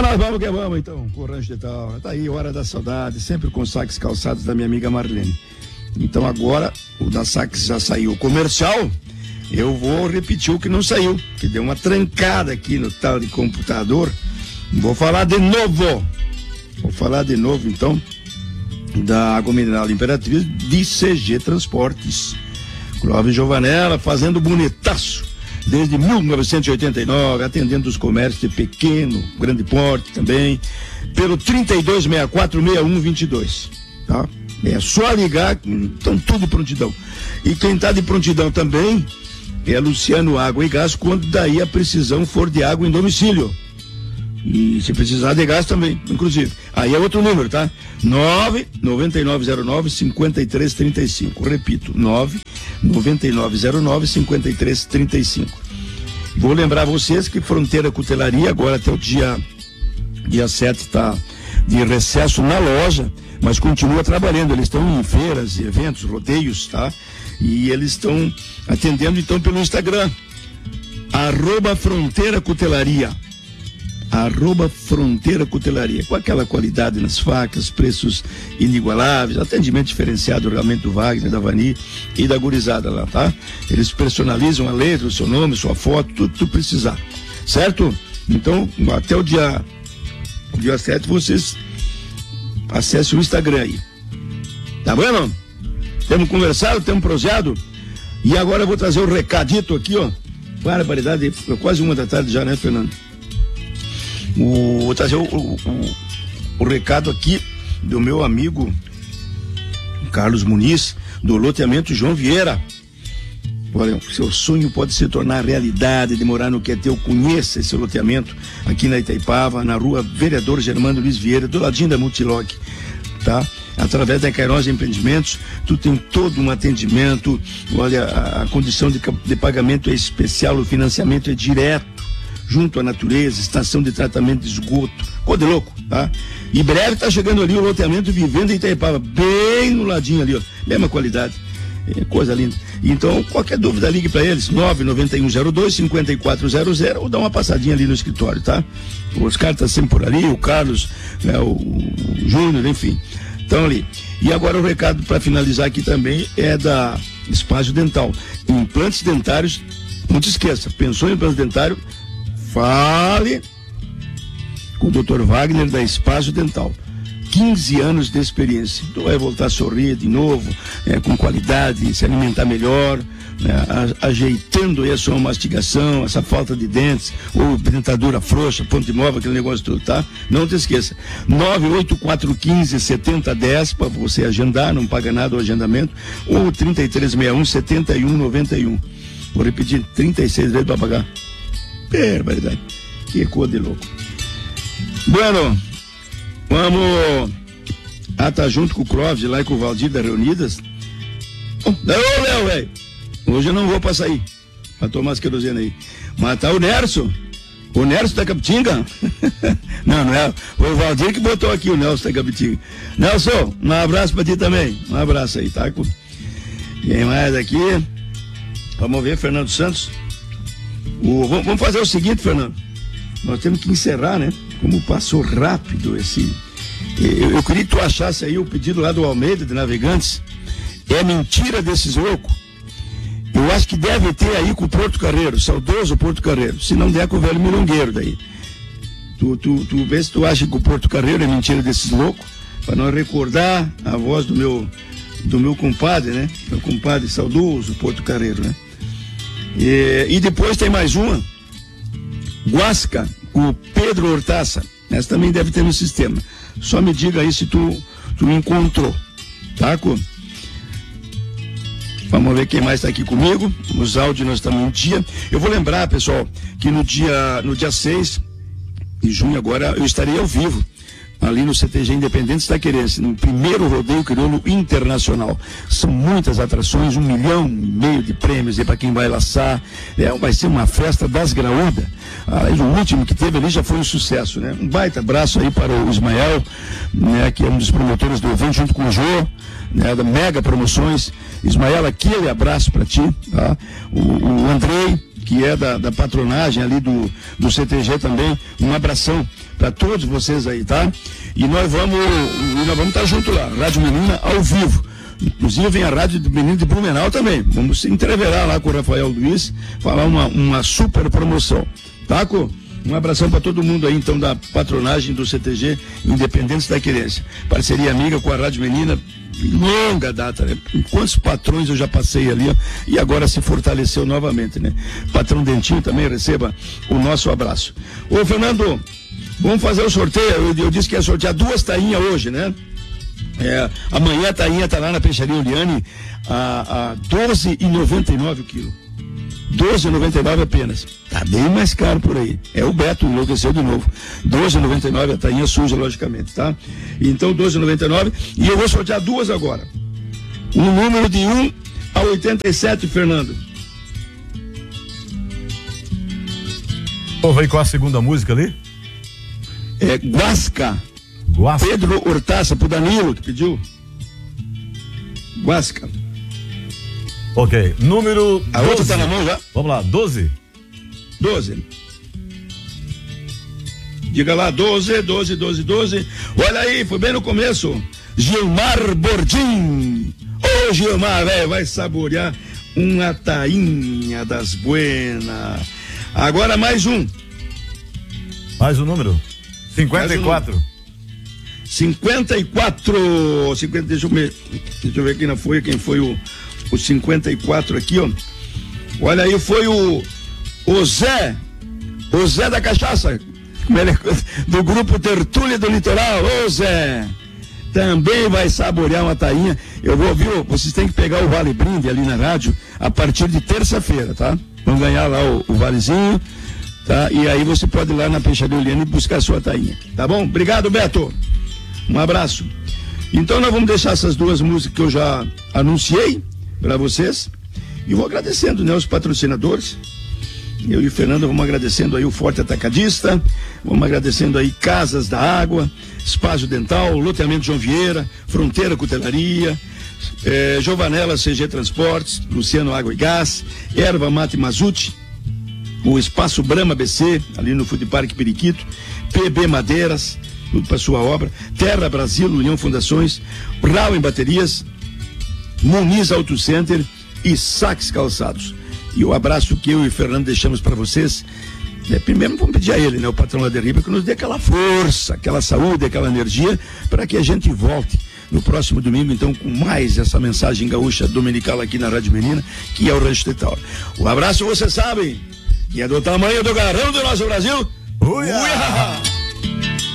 nós vamos que vamos então, com o Rancho de Tal. Tá aí, Hora da Saudade, sempre com saques calçados da minha amiga Marlene. Então agora, o da saques já saiu comercial, eu vou repetir o que não saiu, que deu uma trancada aqui no tal de computador. Vou falar de novo então, da Água Mineral Imperatriz de CG Transportes. Clóvis Giovanella fazendo bonitaço desde 1989, atendendo os comércios de pequeno, grande porte também, pelo 32646122, tá? É só ligar, estão tudo prontidão. E quem está de prontidão também é Luciano Água e Gás, quando daí a precisão for de água em domicílio. E se precisar de gás também, inclusive. Aí é outro número, tá? 99909-5335. Repito, 99909-5335. Vou lembrar vocês que Fronteira Cutelaria, agora até o dia 7 está de recesso na loja, mas continua trabalhando. Eles estão em feiras, eventos, rodeios, tá? E eles estão atendendo então pelo Instagram, @Fronteira Cutelaria. @Fronteira Cutelaria, com aquela qualidade nas facas, preços inigualáveis, atendimento diferenciado realmente do Wagner, da Vani e da gurizada lá, tá? Eles personalizam a letra, o seu nome, sua foto, tudo que tu precisar, certo? Então, até o dia 7, vocês acessem o Instagram aí, tá bom? Temos conversado, temos proseado, e agora eu vou trazer o recadito aqui, ó, barbaridade, quase 1 da tarde já, né, Fernando? Vou trazer o recado aqui do meu amigo Carlos Muniz, do loteamento João Vieira. Olha, seu sonho pode se tornar realidade de morar no que é teu. Conheça esse loteamento aqui na Itaipava, na rua Vereador Germano Luiz Vieira, do ladinho da Multilog, tá? Através da Queiroz Empreendimentos, tu tem todo um atendimento. Olha, a condição de pagamento é especial, o financiamento é direto, junto à natureza, estação de tratamento de esgoto, coisa de louco, tá? E breve tá chegando ali o loteamento Vivenda em Itaipava, bem no ladinho ali, ó, mesma qualidade, coisa linda. Então, qualquer dúvida, ligue para eles, 99102-5400, ou dá uma passadinha ali no escritório, tá? Os caras tá sempre por ali, o Carlos, né, o Júnior, enfim, estão ali. E agora o recado para finalizar aqui também é da Espaço Dental, implantes dentários, não te esqueça, pensou em implante dentário, fale com o Dr. Wagner da Espaço Dental. 15 anos de experiência. Tu vai voltar a sorrir de novo, com qualidade, se alimentar melhor, ajeitando aí a sua mastigação, essa falta de dentes, ou dentadura frouxa, ponto imóvel, aquele negócio todo, tá? Não te esqueça. 98415-7010 para você agendar, não paga nada o agendamento, ou 3361-7191. Vou repetir, 36 vezes para pagar. Barbaridade, que coisa de louco. Bueno, vamos tá junto com o Clóvis lá e com o Valdir da Reunidas. Léo, velho, hoje eu não vou pra sair, pra tomar as querosene aí, mas tá o Nerso da Capitinga. não é o Valdir que botou aqui o Nelson da Capitinga. Nelson, um abraço pra ti também, um abraço aí, tá? Quem mais aqui? Vamos ver, Fernando Santos. Vamos fazer o seguinte, Fernando, nós temos que encerrar, né? Como passou rápido esse... Eu queria que tu achasse aí o pedido lá do Almeida de Navegantes. É mentira desses loucos. Eu acho que deve ter aí com o Porto Carreiro, saudoso Porto Carreiro, se não der com o velho Milongueiro daí. Tu vê se tu acha que o Porto Carreiro é mentira desses loucos, para nós recordar a voz do meu compadre, né? Meu compadre saudoso Porto Carreiro, né? E depois tem mais uma, Guasca, o Pedro Hortaça. Essa também deve ter no sistema. Só me diga aí se tu encontrou, tá? Vamos ver quem mais está aqui comigo. Os áudios nós estamos um dia. Eu vou lembrar, pessoal, que no dia 6 de junho agora eu estarei ao vivo ali no CTG Independente Itaquerense, no primeiro rodeio crioulo internacional. São muitas atrações, 1,5 milhão de prêmios para quem vai laçar. Vai ser uma festa das graúdas. O último que teve ali já foi um sucesso, né? Um baita abraço aí para o Ismael, né, que é um dos promotores do evento, junto com o Jô, né, da Mega Promoções. Ismael, aquele abraço para ti, tá? O Andrei, que é da patronagem ali do CTG também. Um abração para todos vocês aí, tá? E nós vamos estar junto lá, Rádio Menina ao vivo. Inclusive vem a Rádio do Menino de Blumenau também. Vamos se entreverar lá com o Rafael Luiz, falar uma super promoção. Taco? Um abração para todo mundo aí, então, da patronagem do CTG Independentes da Querência. Parceria amiga com a Rádio Menina, longa data, né? Quantos patrões eu já passei ali, ó, e agora se fortaleceu novamente, né? Patrão Dentinho também, receba o nosso abraço. Ô, Fernando, vamos fazer o sorteio. Eu disse que ia sortear 2 tainhas hoje, né? Amanhã a tainha tá lá na Peixaria Uliane a R$12,99 o quilo. R$12,99 apenas. Tá bem mais caro por aí. É o Beto, enlouqueceu de novo. R$12,99 a tainha suja, logicamente, tá? Então, R$12,99. E eu vou sortear 2 agora. Um número de 1 a 87, Fernando. Vai com a segunda música ali? É Guasca. Pedro Hortaça, pro Danilo, que pediu. Guasca. Ok, número 12. A outra tá na mão já? Vamos lá, 12. 12. Diga lá, 12. Olha aí, foi bem no começo. Gilmar Bordim. Ô, Gilmar, velho, vai saborear uma tainha das buenas. Agora mais um. Mais um número? 54. 54. Deixa eu ver quem foi o 54 aqui, ó. Olha aí, foi o Zé da Cachaça, do grupo Tertúlia do Litoral. Ô Zé, também vai saborear uma tainha. Eu vou ouvir, vocês têm que pegar o Vale Brinde ali na rádio a partir de terça-feira, tá? Vão ganhar lá o valezinho, tá? E aí você pode ir lá na Peixaria Uliane e buscar a sua tainha, tá bom? Obrigado, Beto. Um abraço. Então nós vamos deixar essas 2 músicas que eu já anunciei para vocês e vou agradecendo, né, os patrocinadores. Eu e o Fernando vamos agradecendo aí o Forte Atacadista, vamos agradecendo aí Casas da Água, Espaço Dental, Loteamento João Vieira, Fronteira Cutelaria, Giovanella CG Transportes, Luciano Água e Gás, Erva Mate Mazuti, o Espaço Brahma BC, ali no Food Park Periquito, PB Madeiras, tudo para sua obra, Terra Brasil, União Fundações, Rau em Baterias, Muniz Auto Center e Sax Calçados. E o abraço que eu e o Fernando deixamos para vocês, primeiro vamos pedir a ele, né, o patrão lá de Riba, que nos dê aquela força, aquela saúde, aquela energia, para que a gente volte no próximo domingo, então, com mais essa mensagem gaúcha dominical aqui na Rádio Menina, que é o Rancho Tetal. O abraço, vocês sabem, que é do tamanho do garrão do nosso Brasil. Uia!